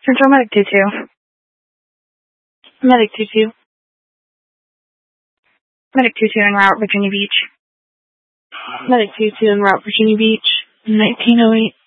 Central Medic 2-2. Medic 2-2. Medic 2-2 en route, Virginia Beach. Medic 2-2 en route, Virginia Beach, 1908.